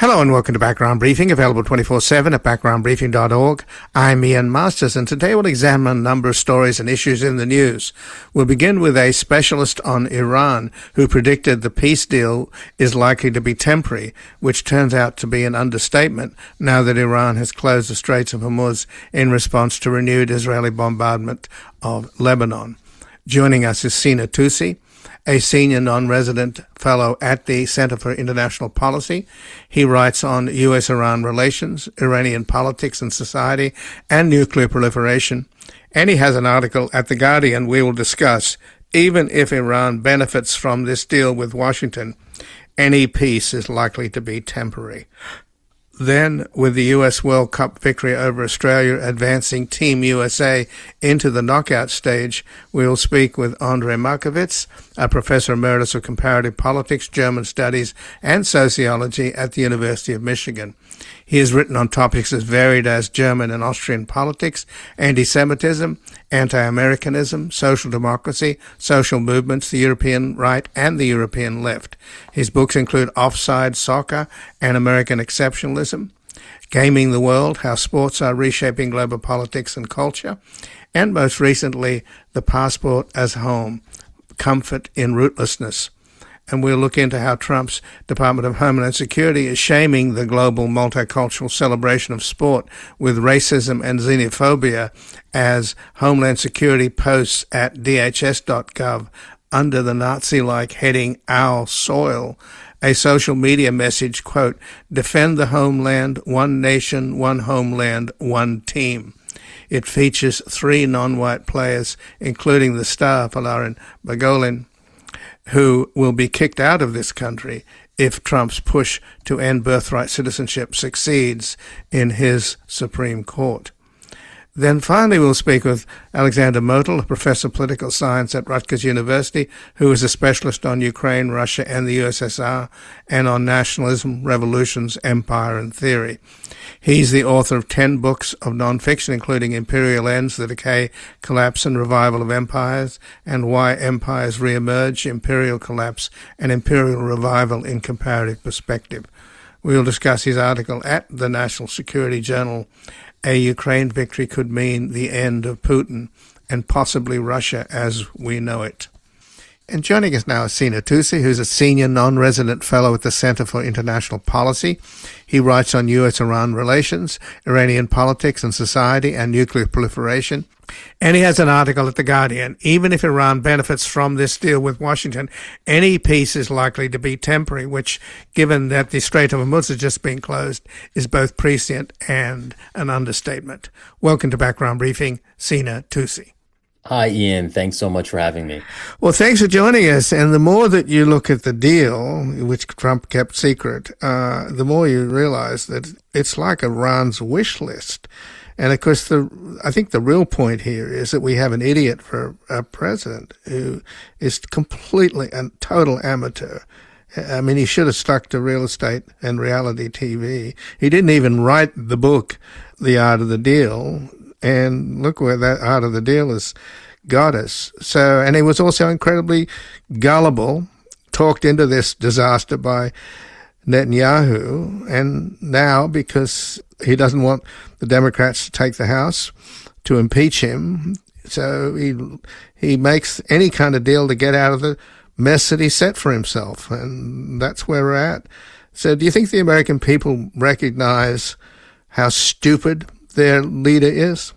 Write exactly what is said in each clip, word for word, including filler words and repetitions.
Hello and welcome to Background Briefing, available twenty-four seven at background briefing dot org. I'm Ian Masters, and today we'll examine a number of stories and issues in the news. We'll begin with a specialist on Iran who predicted the peace deal is likely to be temporary, which turns out to be an understatement now that Iran has closed the Straits of Hormuz in response to renewed Israeli bombardment of Lebanon. Joining us is Sina Tousi, a senior non-resident fellow at the Center for International Policy. He writes on U S Iran relations, Iranian politics and society, and nuclear proliferation. And he has an article at The Guardian we will discuss. Even if Iran benefits from this deal with Washington, any peace is likely to be temporary. Then, with the U S World Cup victory over Australia advancing Team U S A into the knockout stage, we will speak with Andrej Markovits, a professor emeritus of comparative politics, German studies, and sociology at the University of Michigan. He has written on topics as varied as German and Austrian politics, anti-Semitism, anti-Americanism, social democracy, social movements, the European right, and the European left. His books include Offside Soccer and American Exceptionalism, Gaming the World, How Sports Are Reshaping Global Politics and Culture, and most recently, The Passport as Home, Comfort in Rootlessness. And we'll look into how Trump's Department of Homeland Security is shaming the global multicultural celebration of sport with racism and xenophobia, as Homeland Security posts at D H S dot gov under the Nazi-like heading Our Soil a social media message, quote, "Defend the homeland, one nation, one homeland, one team." It features three non-white players, including the star Folarin Balogun, who will be kicked out of this country if Trump's push to end birthright citizenship succeeds in his Supreme Court. Then finally we'll speak with Alexander Motyl, a professor of political science at Rutgers University, who is a specialist on Ukraine, Russia, and the U S S R, and on nationalism, revolutions, empire, and theory. He's the author of ten books of nonfiction, including Imperial Ends, The Decay, Collapse, and Revival of Empires, and Why Empires Reemerge, Imperial Collapse, and Imperial Revival in Comparative Perspective. We will discuss his article at the National Security Journal, A Ukraine Victory Could Mean the End of Putin and Possibly Russia as We Know It. And joining us now is Sina Tousi, who's a senior non-resident fellow at the Center for International Policy. He writes on U S Iran relations, Iranian politics and society, and nuclear proliferation. And he has an article at The Guardian. Even if Iran benefits from this deal with Washington, any peace is likely to be temporary, which, given that the Strait of Hormuz has just been closed, is both prescient and an understatement. Welcome to Background Briefing, Sina Tousi. Hi, Ian. Thanks so much for having me. Well, thanks for joining us. And the more that you look at the deal, which Trump kept secret, uh, the more you realize that it's like Iran's wish list. And of course, the I think the real point here is that we have an idiot for a president who is completely a total amateur. I mean, he should have stuck to real estate and reality T V. He didn't even write the book, The Art of the Deal. And look where that Art of the Deal has got us. So, and he was also incredibly gullible, talked into this disaster by Netanyahu, and now, because he doesn't want the Democrats to take the House, to impeach him, so he he makes any kind of deal to get out of the mess that he set for himself, and that's where we're at. So do you think the American people recognize how stupid their leader is?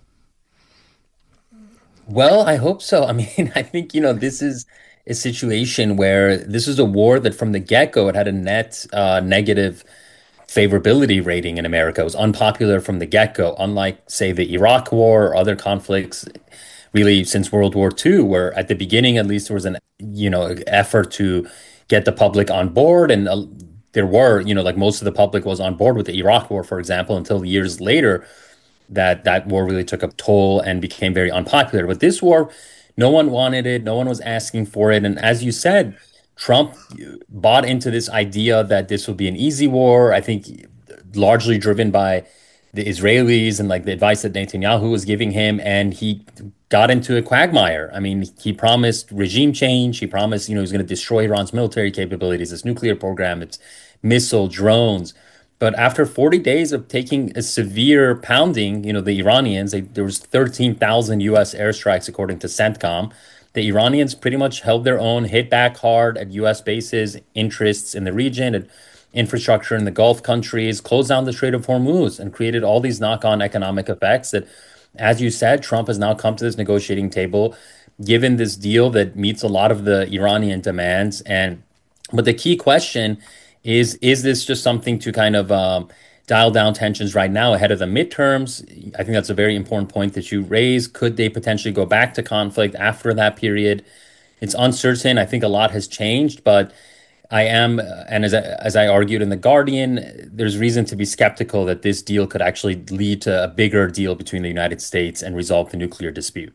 Well, I hope so. I mean, I think, you know, this is a situation where this is a war that from the get-go, it had a net uh, negative favorability rating in America. It was unpopular from the get-go, unlike, say, the Iraq War or other conflicts, really since World War Two, where at the beginning, at least, there was an, you know, effort to get the public on board. And uh, there were, you know, like most of the public was on board with the Iraq War, for example, until years later, that that war really took a toll and became very unpopular. But this war, no one wanted it. No one was asking for it. And as you said, Trump bought into this idea that this would be an easy war, I think largely driven by the Israelis and like the advice that Netanyahu was giving him. And he got into a quagmire. I mean, he promised regime change. He promised, you know, he's going to destroy Iran's military capabilities, its nuclear program, its missile, drones. But after forty days of taking a severe pounding, you know, the Iranians, they, there was thirteen thousand U S airstrikes according to CENTCOM. The Iranians pretty much held their own, hit back hard at U S bases, interests in the region, and infrastructure in the Gulf countries, closed down the Strait of Hormuz, and created all these knock-on economic effects that, as you said, Trump has now come to this negotiating table, given this deal that meets a lot of the Iranian demands. And but the key question is, is this just something to kind of um, dial down tensions right now ahead of the midterms? I think that's a very important point that you raise. Could they potentially go back to conflict after that period? It's uncertain. I think a lot has changed, but I am, and as I, as I argued in The Guardian, there's reason to be skeptical that this deal could actually lead to a bigger deal between the United States and resolve the nuclear dispute.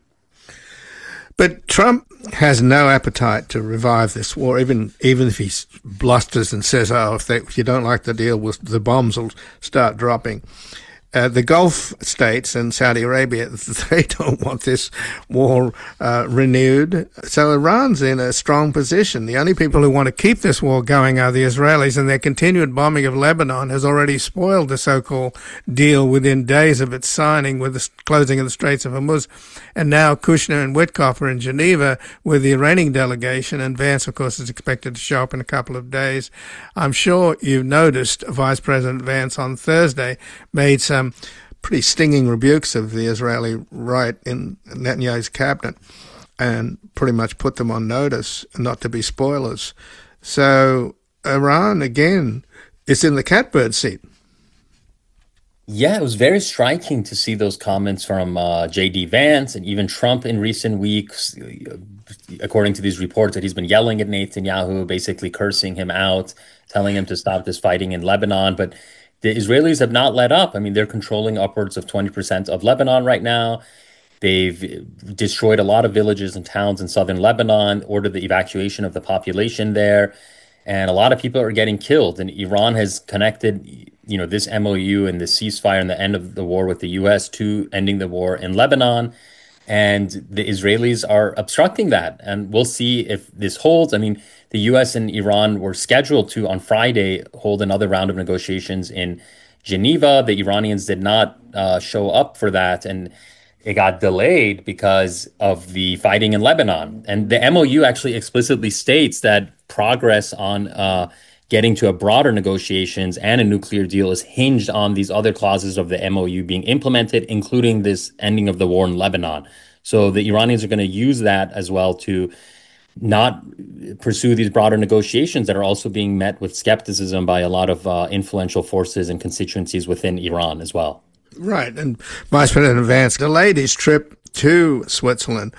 But Trump has no appetite to revive this war, even even if he blusters and says, oh, if, they, if you don't like the deal, we'll, the bombs will start dropping. Uh, the Gulf states and Saudi Arabia, they don't want this war uh, renewed. So Iran's in a strong position. The only people who want to keep this war going are the Israelis, and their continued bombing of Lebanon has already spoiled the so-called deal within days of its signing with the closing of the Straits of Hormuz. And now Kushner and Witkoff are in Geneva with the Iranian delegation, and Vance, of course, is expected to show up in a couple of days. I'm sure you've noticed Vice President Vance on Thursday made some pretty stinging rebukes of the Israeli right in Netanyahu's cabinet and pretty much put them on notice not to be spoilers. So Iran, again, is in the catbird seat. Yeah, it was very striking to see those comments from uh, J D. Vance and even Trump in recent weeks, according to these reports, that he's been yelling at Netanyahu, basically cursing him out, telling him to stop this fighting in Lebanon. But the Israelis have not let up. I mean, they're controlling upwards of twenty percent of Lebanon right now. They've destroyed a lot of villages and towns in southern Lebanon, ordered the evacuation of the population there, and a lot of people are getting killed. And Iran has connected, you know, this M O U and the ceasefire and the end of the war with the U S to ending the war in Lebanon. And the Israelis are obstructing that. And we'll see if this holds. I mean, the U S and Iran were scheduled to, on Friday, hold another round of negotiations in Geneva. The Iranians did not uh, show up for that, and it got delayed because of the fighting in Lebanon. And the M O U actually explicitly states that progress on uh, getting to a broader negotiations and a nuclear deal is hinged on these other clauses of the M O U being implemented, including this ending of the war in Lebanon. So the Iranians are going to use that as well to not pursue these broader negotiations that are also being met with skepticism by a lot of uh, influential forces and constituencies within Iran as well. Right. And Vice President Vance delayed his trip to Switzerland.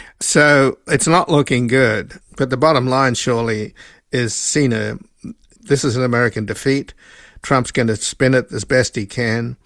So it's not looking good. But the bottom line surely is seen a, this is an American defeat. Trump's going to spin it as best he can.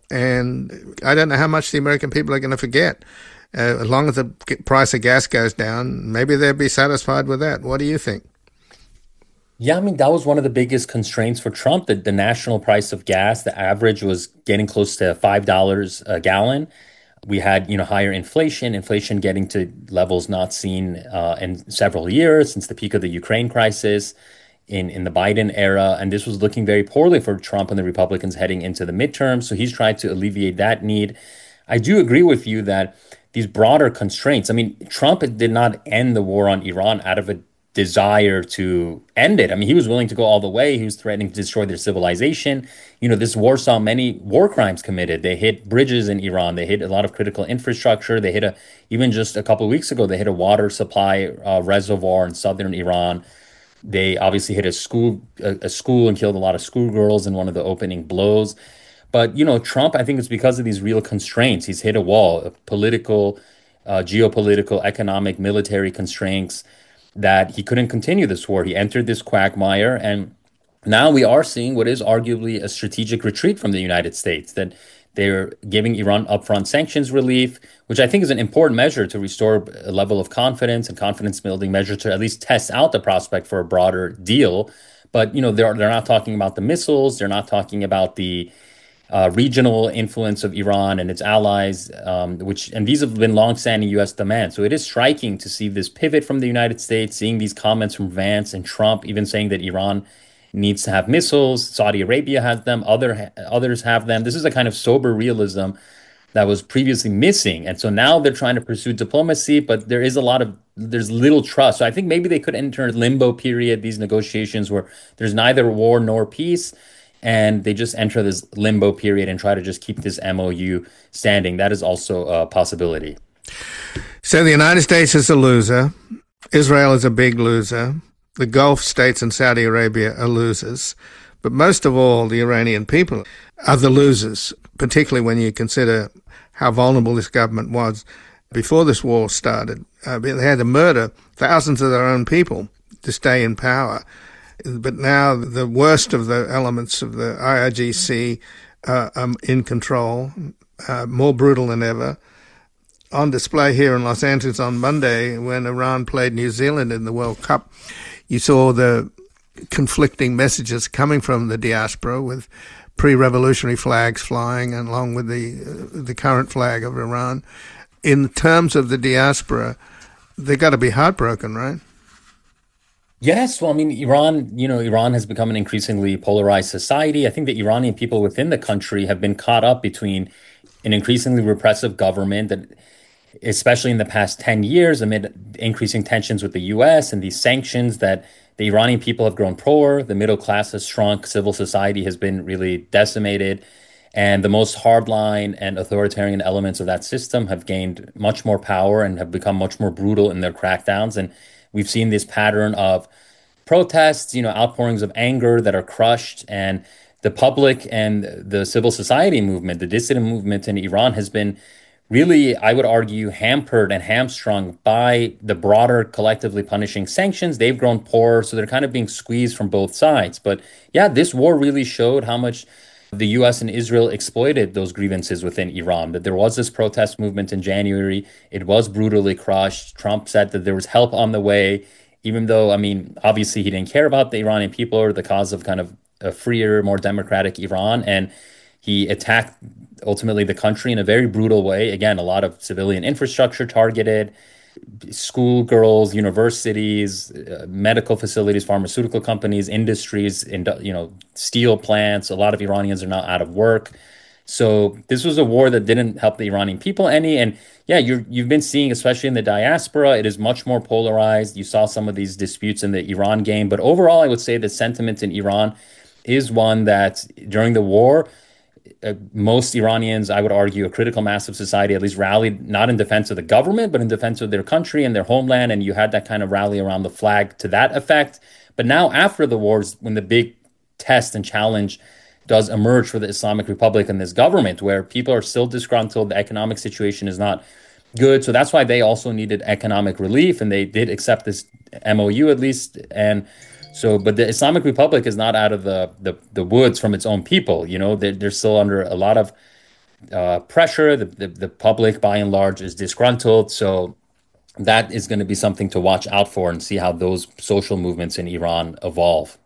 And I don't know how much the American people are going to forget. Uh, as long as the price of gas goes down, maybe they'll be satisfied with that. What do you think? Yeah, I mean, that was one of the biggest constraints for Trump, that the national price of gas, the average was getting close to five dollars a gallon. We had, you know, higher inflation, inflation getting to levels not seen uh, in several years since the peak of the Ukraine crisis in, in the Biden era. And this was looking very poorly for Trump and the Republicans heading into the midterms. So he's tried to alleviate that need. I do agree with you that these broader constraints, I mean, Trump did not end the war on Iran out of a desire to end it. I mean, he was willing to go all the way. He was threatening to destroy their civilization. You know, this war saw many war crimes committed. They hit bridges in Iran. They hit a lot of critical infrastructure. They hit a, even just a couple of weeks ago, they hit a water supply uh, reservoir in southern Iran. They obviously hit a school, a, a school and killed a lot of schoolgirls in one of the opening blows. But, you know, Trump, I think it's because of these real constraints. He's hit a wall of political, uh, geopolitical, economic, military constraints that he couldn't continue this war. He entered this quagmire, and now we are seeing what is arguably a strategic retreat from the United States, that they're giving Iran upfront sanctions relief, which I think is an important measure to restore a level of confidence and confidence building measure to at least test out the prospect for a broader deal. But, you know, they're, they're not talking about the missiles. They're not talking about the Uh, regional influence of Iran and its allies, um, which and these have been longstanding U S demands. So it is striking to see this pivot from the United States, seeing these comments from Vance and Trump, even saying that Iran needs to have missiles. Saudi Arabia has them. Other others have them. This is a kind of sober realism that was previously missing. And so now they're trying to pursue diplomacy, but there is a lot of there's little trust. So I think maybe they could enter a limbo period, these negotiations where there's neither war nor peace, and they just enter this limbo period and try to just keep this M O U standing. That is also a possibility. So the United States is a loser. Israel is a big loser. The Gulf states and Saudi Arabia are losers. But most of all, the Iranian people are the losers, particularly when you consider how vulnerable this government was before this war started. Uh, they had to murder thousands of their own people to stay in power. But now the worst of the elements of the I R G C uh, are in control, uh, more brutal than ever. On display here in Los Angeles on Monday, when Iran played New Zealand in the World Cup, you saw the conflicting messages coming from the diaspora with pre-revolutionary flags flying along with the uh, the current flag of Iran. In terms of the diaspora, they got to be heartbroken, right? Yes, well, I mean, Iran, you know, Iran has become an increasingly polarized society. I think the Iranian people within the country have been caught up between an increasingly repressive government that, especially in the past ten years, amid increasing tensions with the U S and these sanctions that the Iranian people have grown poor, the middle class has shrunk, civil society has been really decimated, and the most hardline and authoritarian elements of that system have gained much more power and have become much more brutal in their crackdowns. And we've seen this pattern of protests, you know, outpourings of anger that are crushed, and the public and the civil society movement, the dissident movement in Iran has been really, I would argue, hampered and hamstrung by the broader collectively punishing sanctions. They've grown poorer, so they're kind of being squeezed from both sides. But yeah, this war really showed how much the U S and Israel exploited those grievances within Iran, that there was this protest movement in January. It was brutally crushed. Trump said that there was help on the way, even though, I mean, obviously he didn't care about the Iranian people or the cause of kind of a freer, more democratic Iran. And he attacked ultimately the country in a very brutal way. Again, a lot of civilian infrastructure targeted, schoolgirls, universities, uh, medical facilities, pharmaceutical companies, industries, in, you know, steel plants. A lot of Iranians are now out of work. So this was a war that didn't help the Iranian people any. And yeah, you're, you've been seeing, especially in the diaspora, it is much more polarized. You saw some of these disputes in the Iran game. But overall, I would say the sentiment in Iran is one that during the war, uh, most Iranians, I would argue, a critical mass of society, at least rallied not in defense of the government, but in defense of their country and their homeland. And you had that kind of rally around the flag to that effect. But now after the wars, when the big test and challenge does emerge for the Islamic Republic and this government, where people are still disgruntled, the economic situation is not good. So that's why they also needed economic relief, and they did accept this M O U at least. And so, but the Islamic Republic is not out of the the, the woods from its own people. You know, they're, they're still under a lot of uh, pressure. The, the the public, by and large, is disgruntled. So that is going to be something to watch out for and see how those social movements in Iran evolve.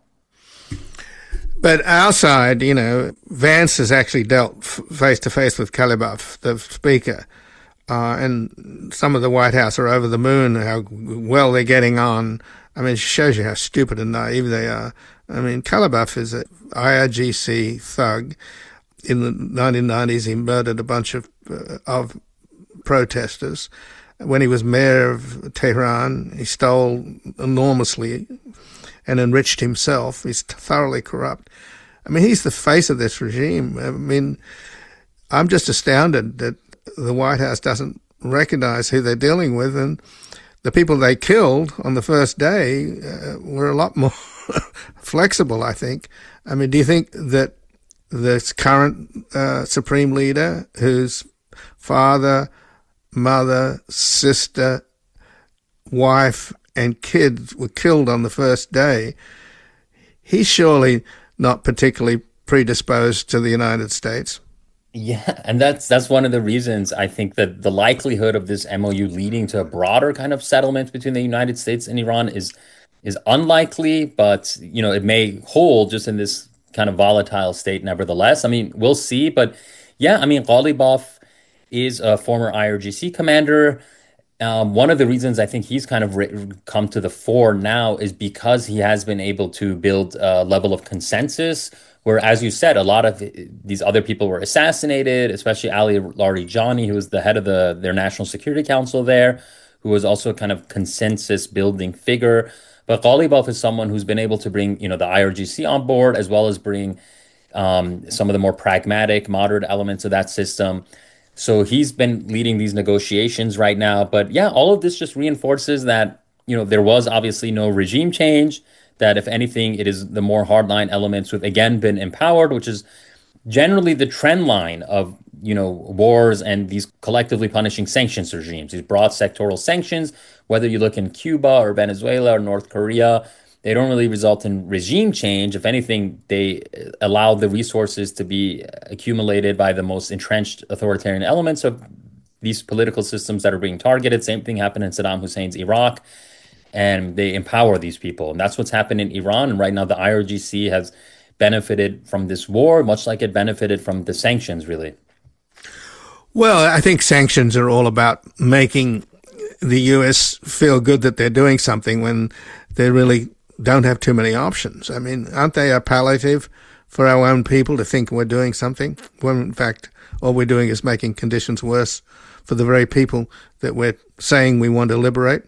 But our side, you know, Vance has actually dealt face to face with Kalibaf, the speaker, uh, and some of the White House are over the moon how well they're getting on. I mean, it shows you how stupid and naive they are. I mean, Kalibaf is an I R G C thug. In the nineteen nineties, he murdered a bunch of uh, of protesters. When he was mayor of Tehran, he stole enormously and enriched himself. He's thoroughly corrupt. I mean, he's the face of this regime. I mean, I'm just astounded that the White House doesn't recognize who they're dealing with, and the people they killed on the first day uh, were a lot more flexible, I think. I mean, do you think that this current uh, supreme leader, whose father, mother, sister, wife, and kids were killed on the first day, he's surely not particularly predisposed to the United States? Yeah, and that's that's one of the reasons I think that the likelihood of this M O U leading to a broader kind of settlement between the United States and Iran is is unlikely, but you know, it may hold just in this kind of volatile state nevertheless. I mean, we'll see, but yeah, I mean, Ghalibaf is a former I R G C commander. Um, one of the reasons I think he's kind of ri- come to the fore now is because he has been able to build a level of consensus where, as you said, a lot of these other people were assassinated, especially Ali Larijani, who was the head of the their National Security Council there, who was also a kind of consensus building figure. But Ghalibaf is someone who's been able to bring, you know, the I R G C on board, as well as bring um, some of the more pragmatic, moderate elements of that system. So he's been leading these negotiations right now. But yeah, all of this just reinforces that, you know, there was obviously no regime change, that if anything, it is the more hardline elements who've again been empowered, which is generally the trend line of, you know, wars and these collectively punishing sanctions regimes, these broad sectoral sanctions, whether you look in Cuba or Venezuela or North Korea, they don't really result in regime change. If anything, they allow the resources to be accumulated by the most entrenched authoritarian elements of these political systems that are being targeted. Same thing happened in Saddam Hussein's Iraq, and they empower these people. And that's what's happened in Iran. And right now, the I R G C has benefited from this war, much like it benefited from the sanctions, really. Well, I think sanctions are all about making the U S feel good that they're doing something when they really don't have too many options. I mean, aren't they a palliative for our own people to think we're doing something when, in fact, all we're doing is making conditions worse for the very people that we're saying we want to liberate?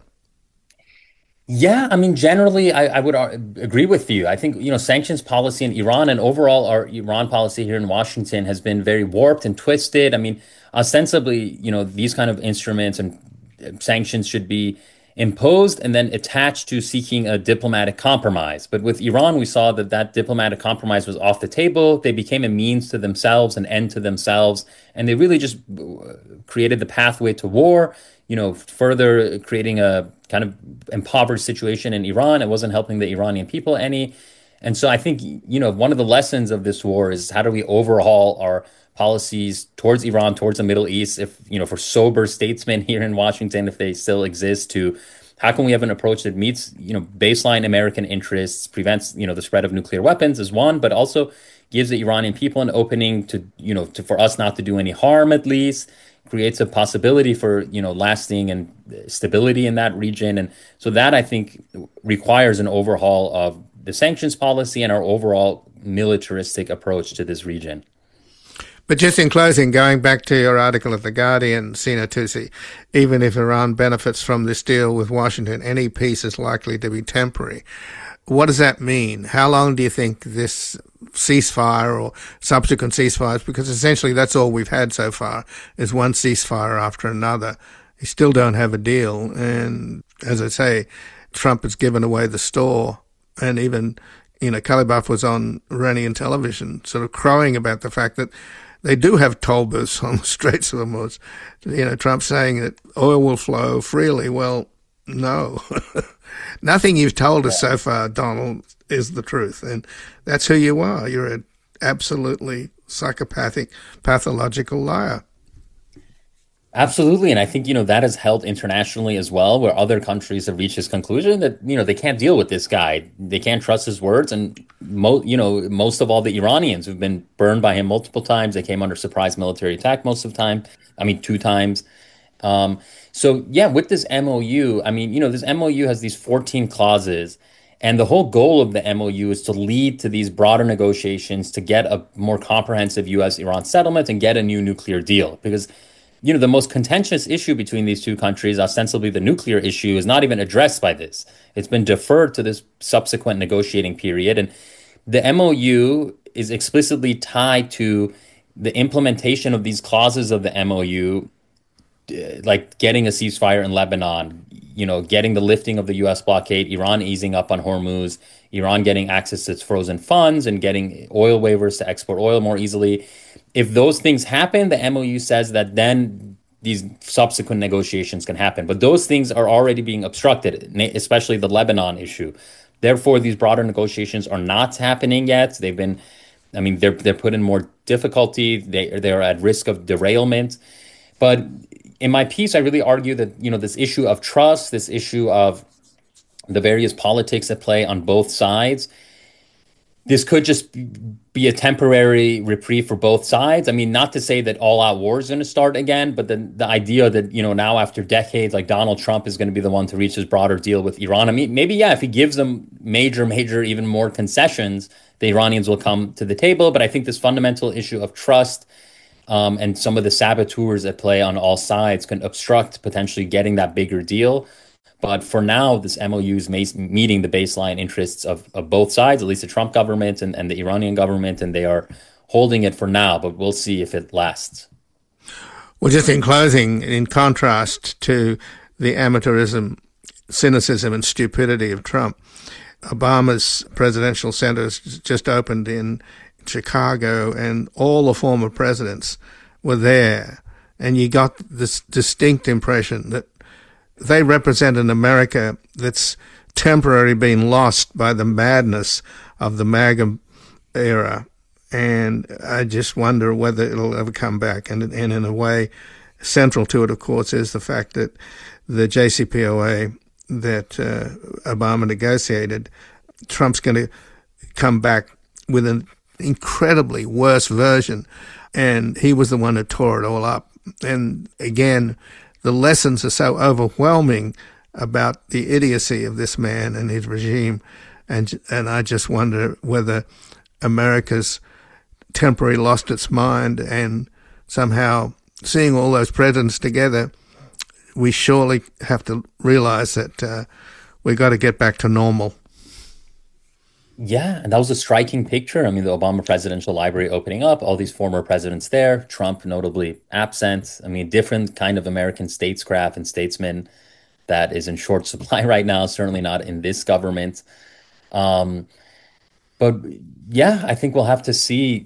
Yeah, I mean, generally, I, I would uh, agree with you. I think, you know, sanctions policy in Iran and overall our Iran policy here in Washington has been very warped and twisted. I mean, ostensibly, you know, these kind of instruments and uh, sanctions should be imposed and then attached to seeking a diplomatic compromise. But with Iran, we saw that that diplomatic compromise was off the table. They became a means to themselves, an end to themselves, and they really just uh, created the pathway to war, you know, further creating a kind of impoverished situation in Iran. It wasn't helping the Iranian people any. And so I think, you know, one of the lessons of this war is how do we overhaul our policies towards Iran, towards the Middle East, if, you know, for sober statesmen here in Washington, if they still exist, to how can we have an approach that meets, you know, baseline American interests, prevents, you know, the spread of nuclear weapons is one, but also gives the Iranian people an opening to, you know, to, for us not to do any harm at least, creates a possibility for, you know, lasting and stability in that region. And so that I think requires an overhaul of the sanctions policy and our overall militaristic approach to this region. But just in closing, going back to your article at The Guardian, Sina Tusi, even if Iran benefits from this deal with Washington, any peace is likely to be temporary. What does that mean? How long do you think this ceasefire or subsequent ceasefires, because essentially that's all we've had so far, is one ceasefire after another. You still don't have a deal. And as I say, Trump has given away the store. And even, you know, Ghalibaf was on Iranian television sort of crowing about the fact that they do have toll booths on the Straits of Hormuz. You know, Trump saying that oil will flow freely. Well, no. Nothing you've told us so far, Donald, is the truth. And that's who you are. You're an absolutely psychopathic, pathological liar. Absolutely. And I think, you know, that has held internationally as well, where other countries have reached this conclusion that, you know, they can't deal with this guy. They can't trust his words. And, mo- you know, most of all the Iranians who've been burned by him multiple times. They came under surprise military attack most of the time. I mean, two times. Um, so, yeah, with this M O U, I mean, you know, this M O U has these fourteen clauses. And the whole goal of the M O U is to lead to these broader negotiations to get a more comprehensive U S Iran settlement and get a new nuclear deal. Because you know, the most contentious issue between these two countries, ostensibly the nuclear issue, is not even addressed by this. It's been deferred to this subsequent negotiating period. And the M O U is explicitly tied to the implementation of these clauses of the M O U, like getting a ceasefire in Lebanon, you know, getting the lifting of the U S blockade, Iran easing up on Hormuz, Iran getting access to its frozen funds and getting oil waivers to export oil more easily. If those things happen, the M O U says that then these subsequent negotiations can happen. But those things are already being obstructed, especially the Lebanon issue. Therefore, these broader negotiations are not happening yet. They've been, I mean, they're they're put in more difficulty. They they're at risk of derailment. But in my piece, I really argue that, you know, this issue of trust, this issue of the various politics at play on both sides, this could just be a temporary reprieve for both sides. I mean, not to say that all-out war is going to start again, but the the idea that, you know, now after decades, like Donald Trump is going to be the one to reach this broader deal with Iran. I mean, maybe, yeah, if he gives them major, major, even more concessions, the Iranians will come to the table. But I think this fundamental issue of trust um, and some of the saboteurs at play on all sides can obstruct potentially getting that bigger deal. But for now, this M O U is meeting the baseline interests of, of both sides, at least the Trump government and, and the Iranian government, and they are holding it for now, but we'll see if it lasts. Well, just in closing, in contrast to the amateurism, cynicism and stupidity of Trump, Obama's presidential center has just opened in Chicago, and all the former presidents were there. And you got this distinct impression that they represent an America that's temporarily been lost by the madness of the MAGA era. And I just wonder whether it'll ever come back. And, and in a way, central to it, of course, is the fact that the J C P O A that uh, Obama negotiated, Trump's going to come back with an incredibly worse version. And he was the one who tore it all up. And again, the lessons are so overwhelming about the idiocy of this man and his regime. And and I just wonder whether America's temporarily lost its mind, and somehow seeing all those presidents together, we surely have to realize that uh, we got to get back to normal. Yeah, and that was a striking picture. I mean, the Obama Presidential Library opening up, all these former presidents there, Trump notably absent. I mean, different kind of American statescraft and statesman that is in short supply right now, certainly not in this government. Um, but yeah, I think we'll have to see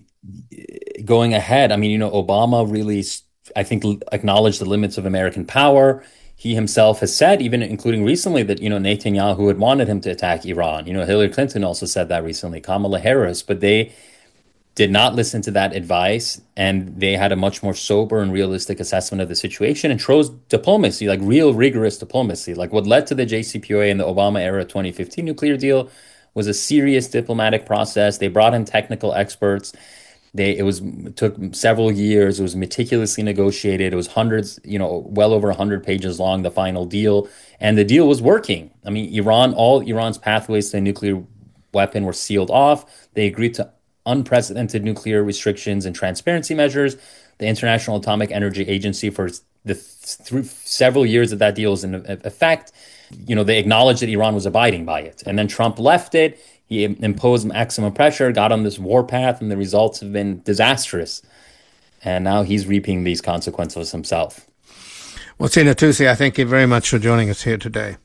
going ahead. I mean, you know, Obama really, I think, acknowledged the limits of American power. He himself has said, even including recently, that, you know, Netanyahu had wanted him to attack Iran. You know, Hillary Clinton also said that recently, Kamala Harris, but they did not listen to that advice, and they had a much more sober and realistic assessment of the situation and chose diplomacy, like real rigorous diplomacy. Like what led to the J C P O A and the Obama era twenty fifteen nuclear deal was a serious diplomatic process. They brought in technical experts. They, it was it took several years. It was meticulously negotiated. It was hundreds, you know, well over one hundred pages long, the final deal. And the deal was working. I mean, Iran, all Iran's pathways to a nuclear weapon were sealed off. They agreed to unprecedented nuclear restrictions and transparency measures. The International Atomic Energy Agency, for the through several years that that deal was in effect, you know, they acknowledged that Iran was abiding by it. And then Trump left it. He imposed maximum pressure, got on this war path, and the results have been disastrous. And now he's reaping these consequences himself. Well, Sina Tusi, I thank you very much for joining us here today.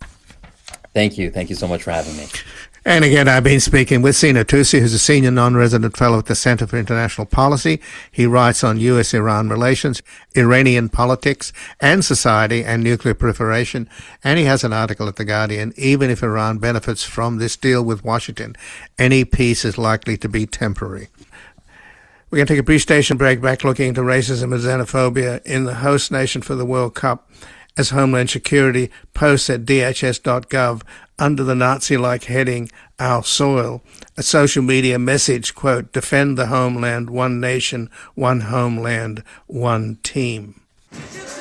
Thank you. Thank you so much for having me. And again, I've been speaking with Sina Tusi, who's a senior non-resident fellow at the Center for International Policy. He writes on U S Iran relations, Iranian politics and society, and nuclear proliferation. And he has an article at The Guardian, even if Iran benefits from this deal with Washington, any peace is likely to be temporary. We're going to take a brief station break, back looking into racism and xenophobia in the host nation for the World Cup, as Homeland Security posts at D H S dot gov under the Nazi-like heading, Our Soil, a social media message, quote, defend the homeland, one nation, one homeland, one team.